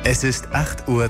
Es ist 8:30 Uhr.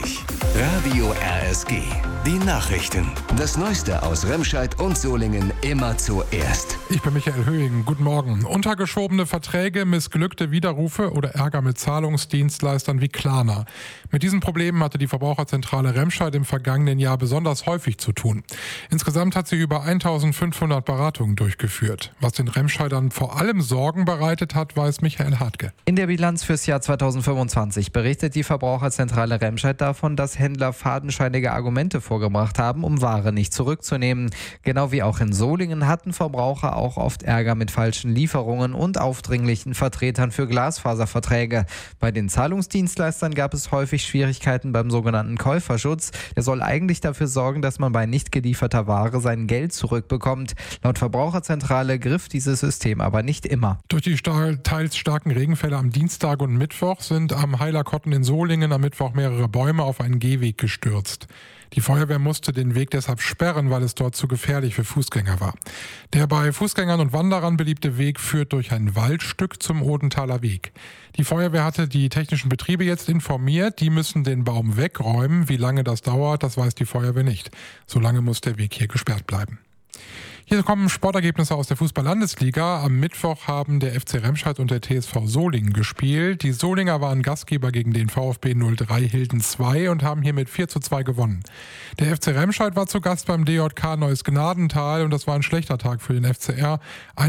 Radio RSG. Die Nachrichten. Das Neueste aus Remscheid und Solingen immer zuerst. Ich bin Michael Höhing. Guten Morgen. Untergeschobene Verträge, missglückte Widerrufe oder Ärger mit Zahlungsdienstleistern wie Klarna. Mit diesen Problemen hatte die Verbraucherzentrale Remscheid im vergangenen Jahr besonders häufig zu tun. Insgesamt hat sie über 1500 Beratungen durchgeführt. Was den Remscheidern vor allem Sorgen bereitet hat, weiß Michael Hartke. In der Bilanz fürs Jahr 2025 berichtet die Verbraucherzentrale Remscheid davon, dass Händler fadenscheinige Argumente vorgebracht haben, um Ware nicht zurückzunehmen. Genau wie auch in Solingen hatten Verbraucher auch oft Ärger mit falschen Lieferungen und aufdringlichen Vertretern für Glasfaserverträge. Bei den Zahlungsdienstleistern gab es häufig Schwierigkeiten beim sogenannten Käuferschutz. Der soll eigentlich dafür sorgen, dass man bei nicht gelieferter Ware sein Geld zurückbekommt. Laut Verbraucherzentrale griff dieses System aber nicht immer. Durch die teils starken Regenfälle am Dienstag und Mittwoch sind am Heilerkotten in Solingen am Mittwoch mehrere Bäume auf einen Gehweg gestürzt. Die Feuerwehr musste den Weg deshalb sperren, weil es dort zu gefährlich für Fußgänger war. Der bei Fußgängern und Wanderern beliebte Weg führt durch ein Waldstück zum Odenthaler Weg. Die Feuerwehr hatte die technischen Betriebe jetzt informiert, die müssen den Baum wegräumen. Wie lange das dauert, das weiß die Feuerwehr nicht. Solange muss der Weg hier gesperrt bleiben. Hier kommen Sportergebnisse aus der Fußball-Landesliga. Am Mittwoch haben der FC Remscheid und der TSV Solingen gespielt. Die Solinger waren Gastgeber gegen den VfB 03 Hilden 2 und haben hier mit 4:2 gewonnen. Der FC Remscheid war zu Gast beim DJK Neues Gnadental und das war ein schlechter Tag für den FCR.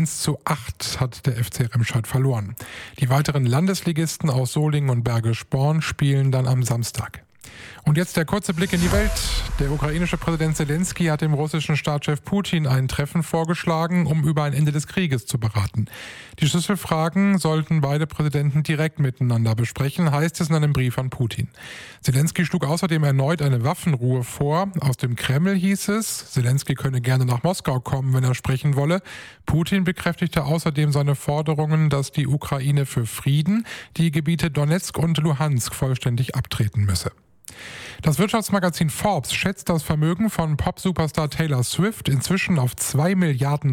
1:8 hat der FC Remscheid verloren. Die weiteren Landesligisten aus Solingen und Bergisch Born spielen dann am Samstag. Und jetzt der kurze Blick in die Welt. Der ukrainische Präsident Zelensky hat dem russischen Staatschef Putin ein Treffen vorgeschlagen, um über ein Ende des Krieges zu beraten. Die Schlüsselfragen sollten beide Präsidenten direkt miteinander besprechen, heißt es in einem Brief an Putin. Zelensky schlug außerdem erneut eine Waffenruhe vor. Aus dem Kreml hieß es, Zelensky könne gerne nach Moskau kommen, wenn er sprechen wolle. Putin bekräftigte außerdem seine Forderungen, dass die Ukraine für Frieden die Gebiete Donetsk und Luhansk vollständig abtreten müsse. Das Wirtschaftsmagazin Forbes schätzt das Vermögen von Pop-Superstar Taylor Swift inzwischen auf $2 Milliarden.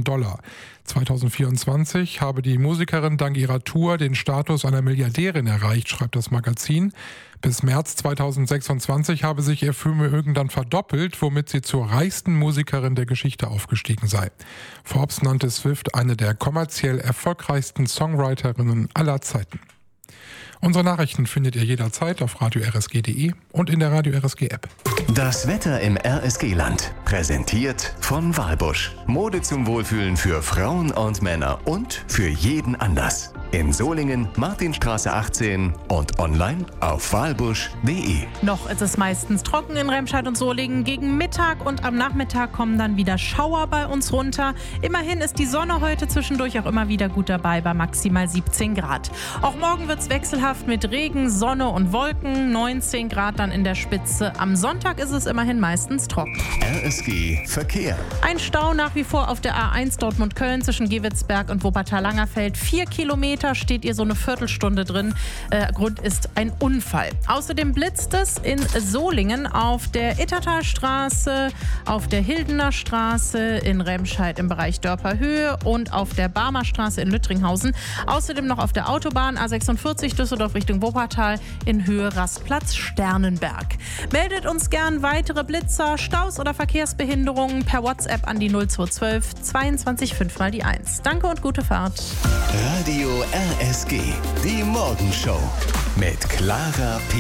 2024 habe die Musikerin dank ihrer Tour den Status einer Milliardärin erreicht, schreibt das Magazin. Bis März 2026 habe sich ihr Vermögen dann verdoppelt, womit sie zur reichsten Musikerin der Geschichte aufgestiegen sei. Forbes nannte Swift eine der kommerziell erfolgreichsten Songwriterinnen aller Zeiten. Unsere Nachrichten findet ihr jederzeit auf radio-rsg.de und in der Radio RSG App. Das Wetter im RSG-Land. Präsentiert von Walbusch. Mode zum Wohlfühlen für Frauen und Männer und für jeden Anlass. In Solingen, Martinstraße 18 und online auf walbusch.de. Noch ist es meistens trocken in Remscheid und Solingen. Gegen Mittag und am Nachmittag kommen dann wieder Schauer bei uns runter. Immerhin ist die Sonne heute zwischendurch auch immer wieder gut dabei bei maximal 17 Grad. Auch morgen wird es wechselhaft mit Regen, Sonne und Wolken. 19 Grad dann in der Spitze. Am Sonntag ist es immerhin meistens trocken. RSG Verkehr. Ein Stau nach wie vor auf der A1 Dortmund-Köln zwischen Gewitzberg und Wuppertal-Langerfeld. 4 Kilometer steht ihr so eine Viertelstunde drin. Grund ist ein Unfall. Außerdem blitzt es in Solingen auf der Ittertalstraße, auf der Hildener Straße, in Remscheid im Bereich Dörperhöhe und auf der Barmer Straße in Lüttringhausen. Außerdem noch auf der Autobahn A46 Düsseldorf Richtung Wuppertal in Höhe Rastplatz Sternenberg. Meldet uns gern weitere Blitzer, Staus oder Verkehrsbehinderungen per WhatsApp an die 0212 22 5 mal die 1. Danke und gute Fahrt. Radio RSG. Die Morgenshow mit Clara P.